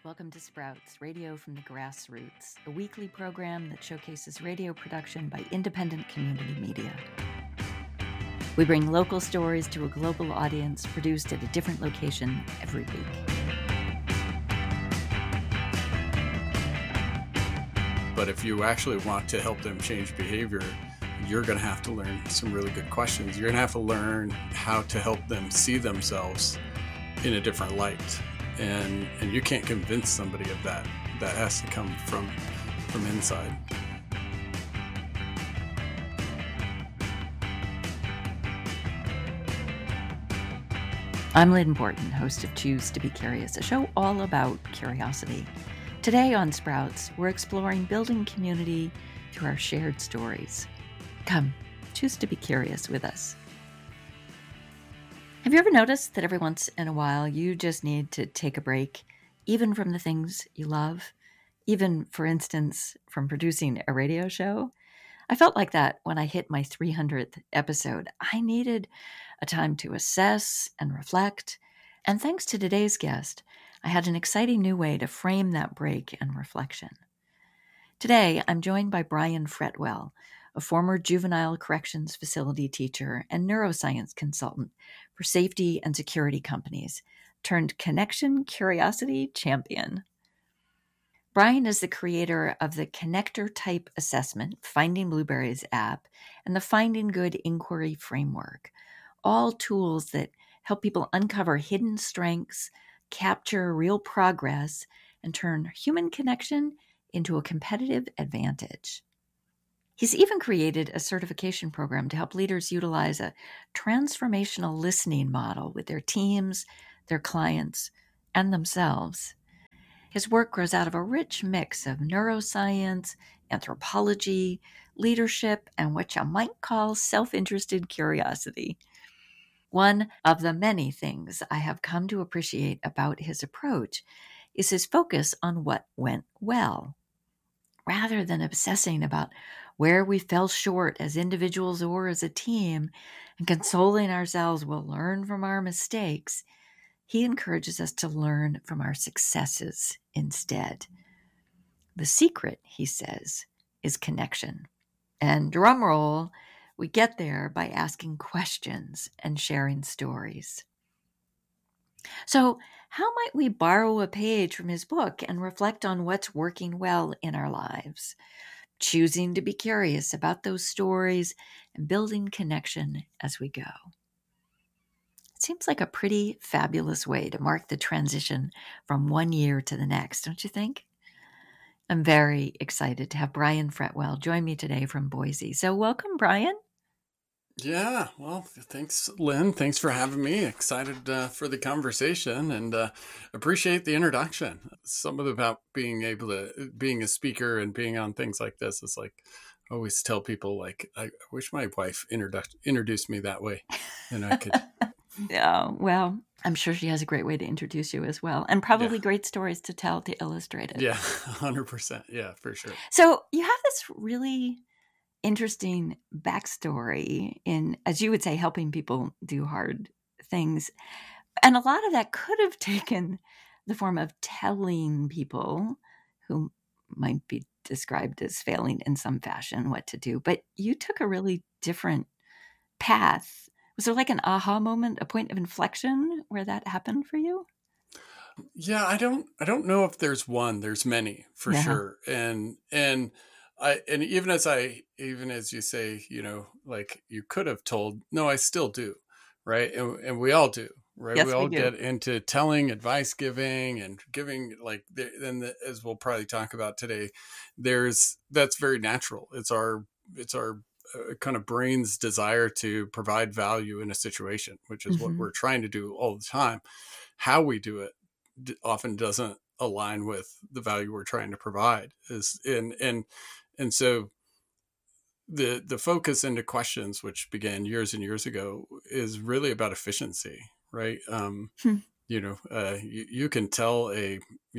Welcome to Sprouts, Radio from the Grassroots, a weekly program that showcases radio production by independent community media. We bring local stories to a global audience, produced at a different location every week. But if you actually want to help them change behavior, you're going to have to learn some really good questions. You're going to have to learn how to help them see themselves in a different light. And you can't convince somebody of that. That has to come from inside. I'm Lynn Borton, host of Choose to Be Curious, a show all about curiosity. Today on Sprouts, we're exploring building community through our shared stories. Come, choose to be curious with us. Have you ever noticed that every once in a while you just need to take a break, even from the things you love, even, for instance, from producing a radio show? I felt like that when I hit my 300th episode. I needed a time to assess and reflect, and thanks to today's guest, I had an exciting new way to frame that break and reflection. Today, I'm joined by Brian Fretwell, a former juvenile corrections facility teacher and neuroscience consultant for safety and security companies, turned connection curiosity champion. Brian is the creator of the Connector Type Assessment, Finding Blueberries app, and the Finding Good Inquiry Framework, all tools that help people uncover hidden strengths, capture real progress, and turn human connection into a competitive advantage. He's even created a certification program to help leaders utilize a transformational listening model with their teams, their clients, and themselves. His work grows out of a rich mix of neuroscience, anthropology, leadership, and what you might call self-interested curiosity. One of the many things I have come to appreciate about his approach is his focus on what went well, rather than obsessing about where we fell short as individuals or as a team and consoling ourselves we'll learn from our mistakes. He encourages us to learn from our successes instead. The secret, he says, is connection. And drum roll, we get there by asking questions and sharing stories. So, how might we borrow a page from his book and reflect on what's working well in our lives? Choosing to be curious about those stories and building connection as we go. It seems like a pretty fabulous way to mark the transition from one year to the next, don't you think? I'm very excited to have Brian Fretwell join me today from Boise. So welcome, Brian. Yeah, well, thanks, Lynn. Thanks for having me. Excited for the conversation and appreciate the introduction. Something about being a speaker and being on things like this is like, I always tell people, like, I wish my wife introduced me that way, and I could. Yeah, well, I'm sure she has a great way to introduce you as well, and probably great stories to tell to illustrate it. Yeah, 100%. Yeah, for sure. So you have this really interesting backstory in, as you would say, helping people do hard things. And a lot of that could have taken the form of telling people who might be described as failing in some fashion what to do. But you took a really different path. Was there like an aha moment, a point of inflection where that happened for you? Yeah, I don't know if there's one. There's many for sure. And even as you say, like you could have told, no, I still do. Right. And we all do. Right. Yes, we all do. Get into telling, advice giving, and giving, like, as we'll probably talk about today, that's very natural. It's our kind of brain's desire to provide value in a situation, which is what we're trying to do all the time. How we do it often doesn't align with the value we're trying to provide. And so the focus into questions, which began years and years ago, is really about efficiency, right? You can tell a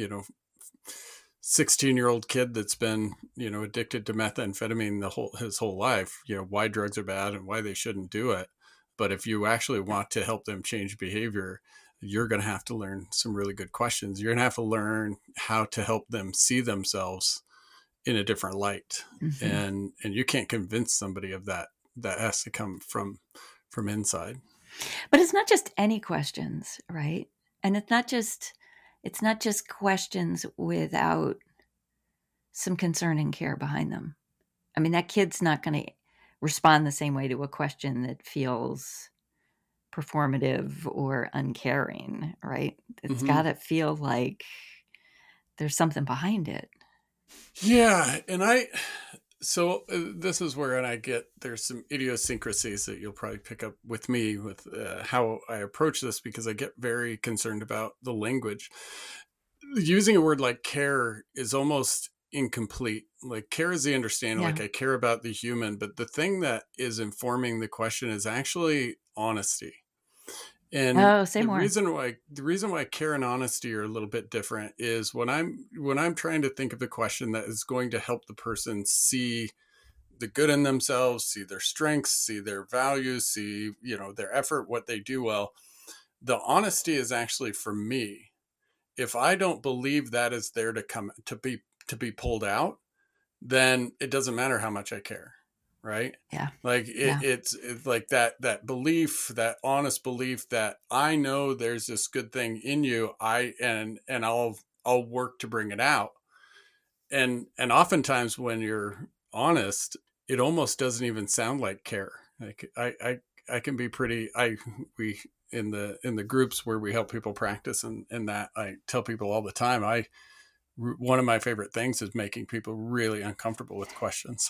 16-year-old kid that's been addicted to methamphetamine his whole life, why drugs are bad and why they shouldn't do it. But if you actually want to help them change behavior, you're going to have to learn some really good questions. You're going to have to learn how to help them see themselves in a different light. And you can't convince somebody of that. That has to come from inside. But it's not just any questions, right? And it's not just questions without some concern and care behind them. I mean, that kid's not going to respond the same way to a question that feels performative or uncaring, right? It's got to feel like there's something behind it. Yeah. And so this is where there's some idiosyncrasies that you'll probably pick up with me with how I approach this, because I get very concerned about the language. Using a word like care is almost incomplete. Like, care is the understanding, like I care about the human, but the thing that is informing the question is actually honesty. And the reason why care and honesty are a little bit different is when I'm trying to think of the question that is going to help the person see the good in themselves, see their strengths, see their values, see, their effort, what they do well. The honesty is actually for me. If I don't believe that is there to be pulled out, then it doesn't matter how much I care. Right. Yeah. Like it's like that belief, that honest belief that I know there's this good thing in you. And I'll work to bring it out. And oftentimes when you're honest, it almost doesn't even sound like care. Like I can be we in the groups where we help people practice and that I tell people all the time, one of my favorite things is making people really uncomfortable with questions.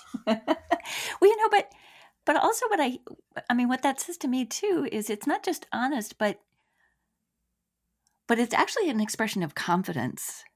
Well, but also what that says to me too is it's not just honest, but it's actually an expression of confidence